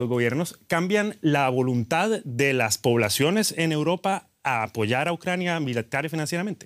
los gobiernos cambian la voluntad de las poblaciones en Europa a apoyar a Ucrania militar y financieramente?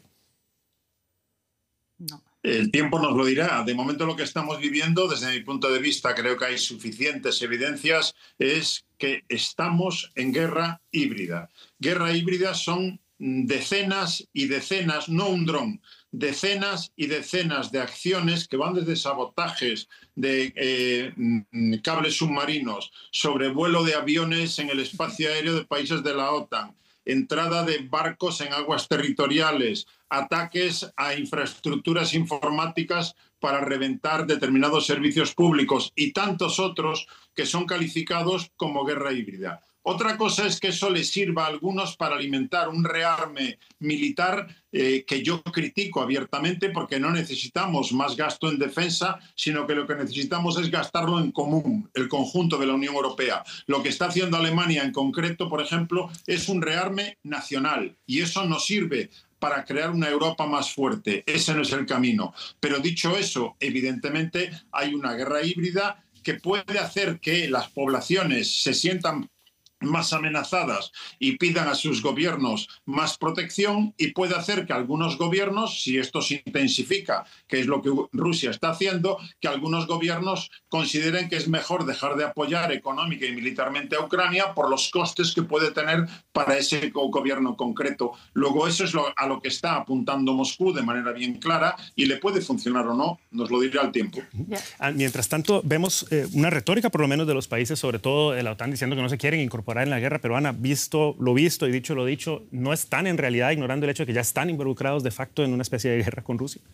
No. El tiempo nos lo dirá. De momento lo que estamos viviendo, desde mi punto de vista, creo que hay suficientes evidencias, es que estamos en guerra híbrida. Guerra híbrida son decenas y decenas, no un dron, decenas y decenas de acciones que van desde sabotajes de cables submarinos, sobrevuelo de aviones en el espacio aéreo de países de la OTAN, entrada de barcos en aguas territoriales, ataques a infraestructuras informáticas para reventar determinados servicios públicos y tantos otros que son calificados como guerra híbrida. Otra cosa es que eso les sirva a algunos para alimentar un rearme militar que yo critico abiertamente, porque no necesitamos más gasto en defensa, sino que lo que necesitamos es gastarlo en común, el conjunto de la Unión Europea. Lo que está haciendo Alemania en concreto, por ejemplo, es un rearme nacional, y eso nos sirve para crear una Europa más fuerte. Ese no es el camino. Pero dicho eso, evidentemente hay una guerra híbrida que puede hacer que las poblaciones se sientan más amenazadas y pidan a sus gobiernos más protección, y puede hacer que algunos gobiernos, si esto se intensifica, que es lo que Rusia está haciendo, que algunos gobiernos consideren que es mejor dejar de apoyar económica y militarmente a Ucrania por los costes que puede tener para ese gobierno concreto. Luego eso es a lo que está apuntando Moscú de manera bien clara, y le puede funcionar o no, nos lo dirá el tiempo. Mientras tanto, vemos una retórica por lo menos de los países, sobre todo de la OTAN, diciendo que no se quieren incorporar en la guerra, pero Ana, visto lo visto y dicho lo dicho, ¿no están en realidad ignorando el hecho de que ya están involucrados de facto en una especie de guerra con Rusia?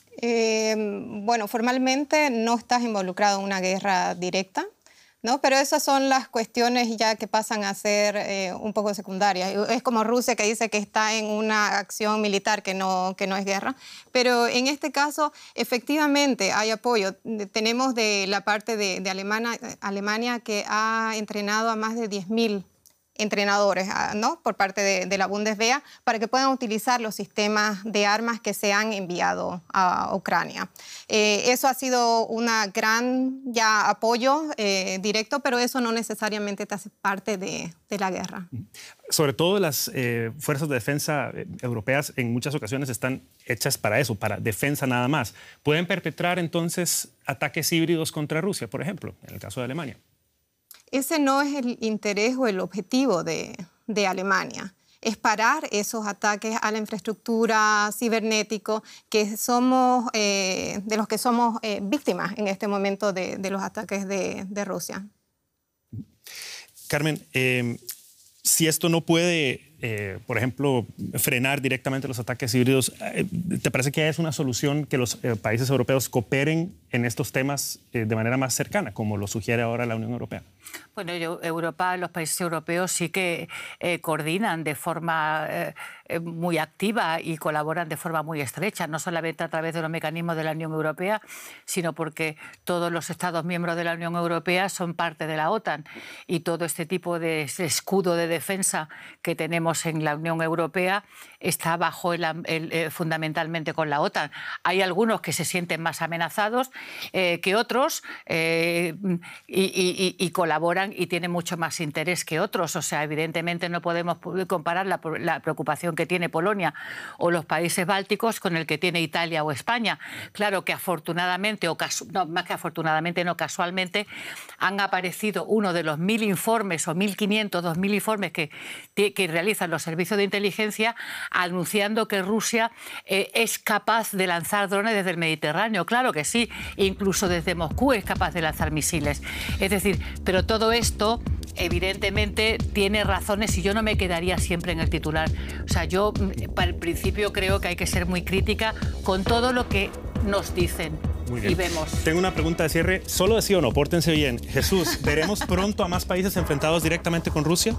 Bueno, formalmente no estás involucrado en una guerra directa, ¿no? Pero esas son las cuestiones ya que pasan a ser un poco secundarias. Es como Rusia, que dice que está en una acción militar que no es guerra. Pero en este caso, efectivamente, hay apoyo. Tenemos de la parte de Alemania, que ha entrenado a más de 10.000 entrenadores, ¿no?, por parte de la Bundeswehr, para que puedan utilizar los sistemas de armas que se han enviado a Ucrania. Eso ha sido un gran apoyo directo, pero eso no necesariamente te hace parte de la guerra. Sobre todo las fuerzas de defensa europeas en muchas ocasiones están hechas para eso, para defensa nada más. ¿Pueden perpetrar entonces ataques híbridos contra Rusia, por ejemplo, en el caso de Alemania? Ese no es el interés o el objetivo de Alemania. Es parar esos ataques a la infraestructura cibernética que somos, de los que somos víctimas en este momento de los ataques de Rusia. Carmen, si esto no puede, por ejemplo, frenar directamente los ataques híbridos, ¿te parece que es una solución que los países europeos cooperen en estos temas de manera más cercana, como lo sugiere ahora la Unión Europea? Bueno, los países europeos sí que coordinan de forma muy activa y colaboran de forma muy estrecha, no solamente a través de los mecanismos de la Unión Europea, sino porque todos los Estados miembros de la Unión Europea son parte de la OTAN, y todo este tipo de escudo de defensa que tenemos en la Unión Europea está bajo fundamentalmente con la OTAN. Hay algunos que se sienten más amenazados que otros y colaboran y tienen mucho más interés que otros. O sea, evidentemente no podemos comparar la preocupación que tiene Polonia o los países bálticos con el que tiene Italia o España. Claro que afortunadamente, más que afortunadamente, no casualmente, han aparecido uno de los 1.000 informes o 1.500, 2.000 informes que realizan los servicios de inteligencia anunciando que Rusia es capaz de lanzar drones desde el Mediterráneo. Claro que sí, incluso desde Moscú es capaz de lanzar misiles. Es decir, pero todo esto evidentemente tiene razones, y yo no me quedaría siempre en el titular. O sea, yo para el principio creo que hay que ser muy crítica con todo lo que nos dicen y vemos. Tengo una pregunta de cierre, solo de sí o no, pórtense bien. Jesús, ¿veremos pronto a más países enfrentados directamente con Rusia?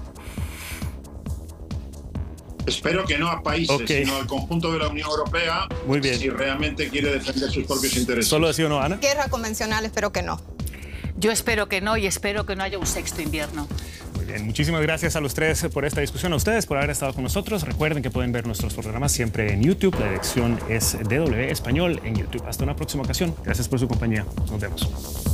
Espero que no a países, sino al conjunto de la Unión Europea. Muy bien. Si realmente quiere defender sus propios intereses. ¿Solo de sí o no, Ana? Guerra convencional, espero que no. Yo espero que no, y espero que no haya un sexto invierno. Muy bien, muchísimas gracias a los tres por esta discusión, a ustedes por haber estado con nosotros. Recuerden que pueden ver nuestros programas siempre en YouTube. La dirección es DW Español en YouTube. Hasta una próxima ocasión. Gracias por su compañía. Nos vemos.